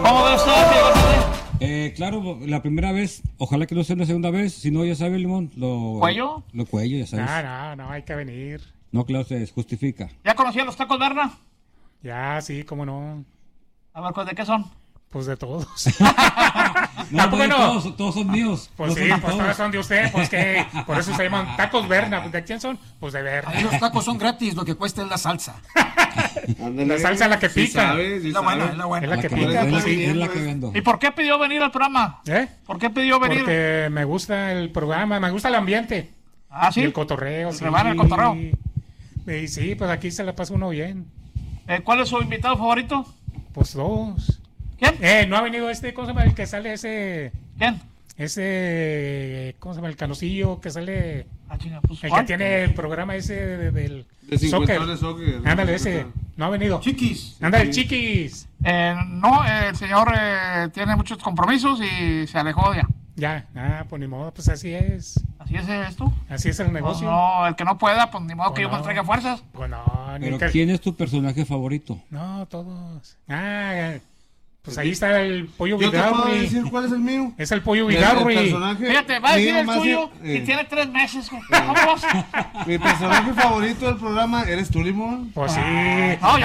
¿Cómo ve usted, Diego Hernández? Claro, la primera vez, ojalá que no sea una segunda vez, si no, ya sabe, Limón, ¿Cuello? Lo cuello, ya sabes. No, hay que venir. No, claro, se justifica. ¿Ya conocía los tacos Berna? Ya, sí, cómo no. A ver, ¿de qué son? Pues de todos. No, ¿Por qué no? Todos son míos. Pues sí, pues todos son de usted, pues que por eso se llaman tacos Berna. ¿De quién son? Pues de Berna. Ahí los tacos son gratis, lo que cuesta es la salsa. La salsa es la que pica. Es la buena, es la buena. Es la que pica, pica, pues sí. es la que vendo. ¿Y por qué pidió venir al programa? ¿Por qué pidió venir? Porque me gusta el programa, me gusta el ambiente. ¿Ah, sí? Y el cotorreo, sí. ¿Rebanan el cotorreo? Y sí, pues aquí se la pasa uno bien. ¿Cuál es su invitado favorito? Pues dos. ¿Quién? No ha venido ¿cómo se llama el que sale ese? ¿Quién? ¿Cómo se llama? El Canosillo que sale. Pues, el que tiene el programa ese del de soccer. Soccer. Ándale, ese. No ha venido. Chiquis. Ándale, Chiquis. No, el señor tiene muchos compromisos y se alejó ya. Pues ni modo, pues así es. ¿Así es esto? Así es el negocio. No, el que no pueda, pues ni modo que yo me traiga fuerzas. Pues no, Pero ¿quién es tu personaje favorito? No, todos. Pues ahí está el Pollo Vigarri. Vigarri. ¿Yo te puedo decir cuál es el mío? Es el Pollo Vigarri. El personaje fíjate, va a decir el más suyo y tiene 3 meses. ¿Cómo vas? Mi personaje favorito del programa eres tú, Limón. Pues sí. No,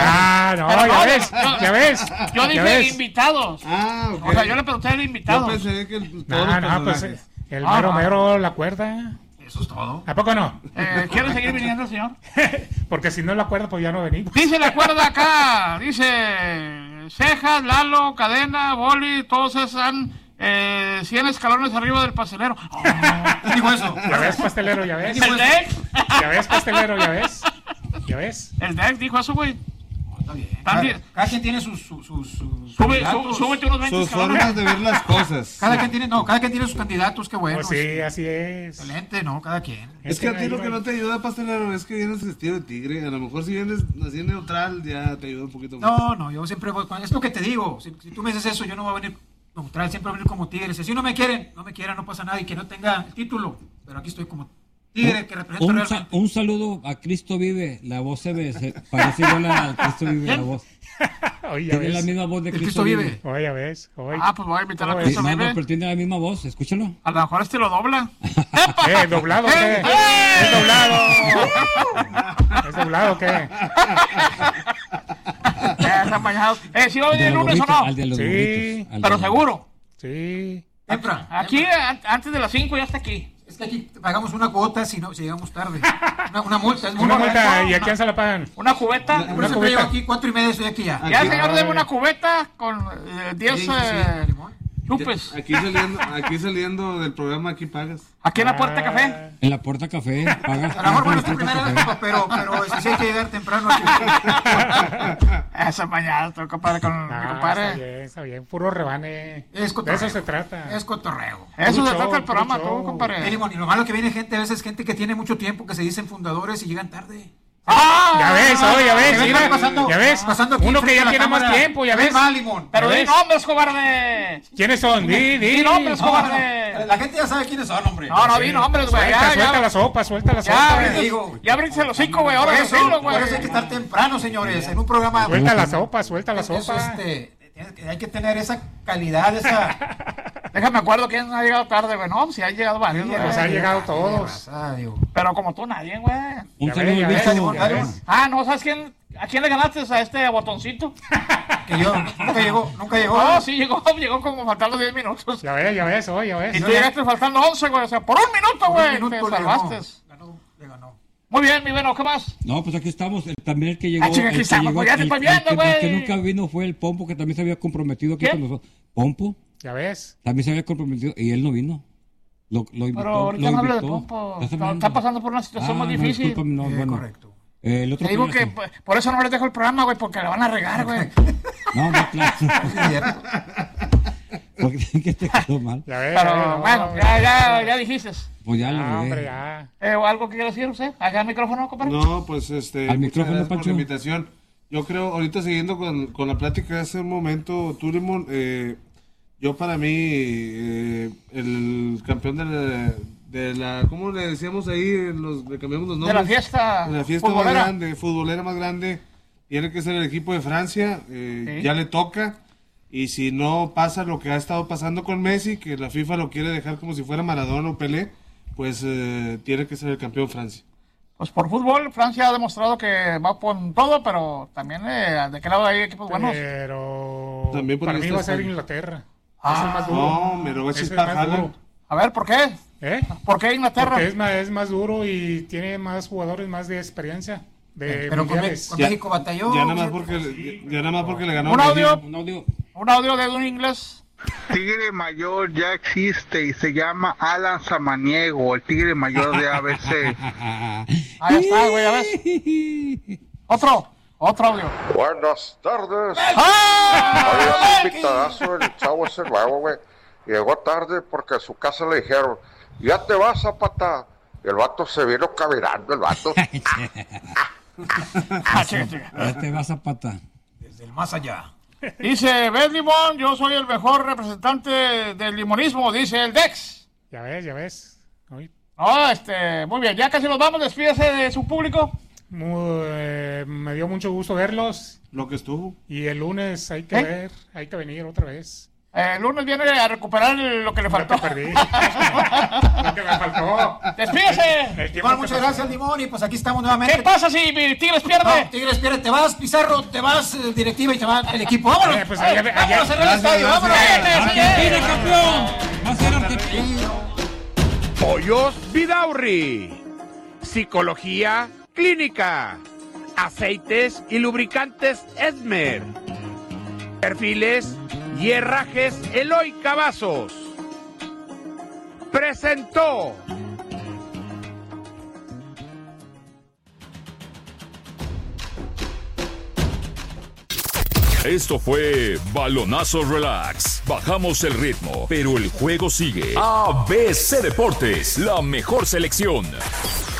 ya ves. Yo dije invitados. Ok. O sea, yo le pregunté al invitado. Yo pensé que pues el mero la cuerda. Eso es todo. ¿A poco no? ¿Quiere seguir viniendo el señor? Porque si no la cuerda, pues ya no venimos. Dice la cuerda acá, dice Cejas, Lalo, Cadena, Boli, todos están 100 escalones arriba del pastelero. Digo eso. Ya ves, pastelero, ya ves. ¿El Deck? Ya ves, pastelero, ya ves. Ya ves. El Deck dijo eso, güey. Está bien. Cada quien tiene sus súbete unos 20 sus formas de ver las cosas. Cada quien tiene sus candidatos, qué bueno. Pues sí, así es. Excelente, ¿no? Cada quien. Es que a ti lo que no te ayuda, pastelero, es que vienes vestido de tigre. A lo mejor si vienes así neutral, ya te ayuda un poquito más. No, yo siempre voy. Es lo que te digo. Si tú me dices eso, yo no voy a venir neutral, siempre voy a venir como tigre. Si no me quieren, no pasa nada y que no tenga el título. Pero aquí estoy como tigre que representa realmente. Un saludo a Cristo Vive. La voz se parece igual a Cristo Vive, la voz. Oye, tiene la misma voz de Cristo Vive. Oye, ya ves. Pues voy a invitar a Cristo Vive. Pero tiene la misma voz, escúchalo. A lo mejor lo dobla. ¿Doblado qué? ¿Es doblado? ¿Es doblado qué? ¿Sí va a venir el lunes o no? Sí. Pero seguro. Sí. Aquí, antes de las 5 ya está aquí. Es que aquí pagamos una cuota si llegamos tarde. Una multa. Una multa, ¿y a quién se la pagan? ¿Una cubeta? Por eso llego aquí 4:30, estoy aquí ya. Ya, señor, deme una cubeta con 10 chupes. Aquí saliendo del programa, aquí pagas. ¿Aquí en la Puerta Café? En la Puerta Café, pagas. A lo mejor es tu primera vez, pero si hay que llegar temprano aquí. Esa mañana estoy compadre con mi compadre. Está bien, puro rebane. De eso se trata. Es cotorreo. Eso se trata el programa, todo, compadre. Y lo malo que viene gente, a veces gente que tiene mucho tiempo, que se dicen fundadores y llegan tarde. Ya ves, ya ves, mira, ya ves, pasando aquí uno que ya tiene más tiempo, ya ves. Limón. Pero di nombres, cobarde. ¿Quiénes son? Di nombres, cobarde. La gente ya sabe quiénes son, hombre. No, di nombres, güey. Suelta la sopa. Ya abrirse los 5, güey, ahora decirlo, güey. Por eso hay que estar temprano, señores, en un programa. Suelta la sopa. Hay que tener esa calidad, esa... Déjame acuerdo quién ha llegado tarde, güey. No, si han llegado varios, güey. Pues han llegado todos. Pero como tú, nadie, güey. Un saludo, Víctor. ¿No sabes quién? ¿A quién le ganaste a este botoncito? Que yo, nunca llegó. No, sí llegó como faltando 10 minutos. Ya ves, ya ves. Y tú llegaste faltando 11, güey. O sea, por un minuto, güey. Te salvaste. Le ganó. Muy bien, mi bueno, ¿qué más? No, pues aquí estamos. También el que llegó. Aquí estamos, pues ya te estoy viendo, güey. El que nunca vino fue el Pompo, que también se había comprometido aquí con nosotros. Pompo. Ya ves. También se había comprometido y él no vino. Lo invitó. Pero ahorita no hablo de Pompo. Está pasando por una situación muy difícil. No, bueno. Correcto. El otro te digo que por eso no les dejo el programa, güey, porque le van a regar, güey. No, claro. Porque que te quedó mal. Pero bueno, ya dijiste. Pues ya lo hombre, ya. ¿Algo que quiere decir usted? ¿Acá el micrófono, compadre? No, pues al micrófono, por la invitación. Yo creo, ahorita siguiendo con la plática de hace un momento, Turimon, yo para mí, el campeón de la, ¿cómo le decíamos ahí? Le cambiamos los nombres. De la fiesta. De la fiesta futbolera. Más grande, futbolera más grande. Tiene que ser el equipo de Francia, ¿sí? Ya le toca. Y si no pasa lo que ha estado pasando con Messi, que la FIFA lo quiere dejar como si fuera Maradona o Pelé, pues tiene que ser el campeón Francia. Pues por fútbol, Francia ha demostrado que va con todo, pero también de qué lado hay equipos buenos. Pero También para mí va a ser España. Inglaterra. Es el más duro. No, pero Es ese el más está duro. Haaland. A ver, ¿por qué? ¿Por qué Inglaterra? Porque es más duro y tiene más jugadores, más de experiencia. De Pero con mundiales. México batalló. Ya nada más porque le ganó Un a audio. Brasil. Un audio de un inglés. Tigre mayor ya existe y se llama Alan Samaniego, el tigre mayor de ABC. Ahí está, güey, ya ves. Otro audio. Buenas tardes. ¡Ah! Había un invitadazo, el chavo ese nuevo, güey. Llegó tarde porque a su casa le dijeron, ya te vas, Zapata. Y el vato se vino caminando, el vato. Ya te vas a pata. Desde el más allá. Dice, ¿ves, Limón? Yo soy el mejor representante del limonismo, dice el Dex. Ya ves. Oye, No, muy bien, ya casi nos vamos, despídese de su público. me dio mucho gusto verlos. Lo que estuvo. Y el lunes hay que venir otra vez. El lunes viene a recuperar lo que le faltó. Lo que perdí. Lo que me faltó. ¡Despídese! El tiempo Igual, que muchas pasó. gracias, Limón. Y pues aquí estamos nuevamente. ¿Qué pasa si Tigres pierde? No, Tigres pierde, te vas, Pizarro, te vas, directiva, y te va el equipo. ¡Vámonos! Pues allá- ¡Vámonos a cerrar el Gracias, estadio! ¡Vámonos! ¡Argentina, campeón! ¡Va a ser Argentina! Pollos Vidaurri, psicología clínica, aceites y lubricantes Esmer, perfiles y herrajes Eloy Cavazos. Presentó. Esto fue Balonazo Relax. Bajamos el ritmo, pero el juego sigue. ABC Deportes, la mejor selección.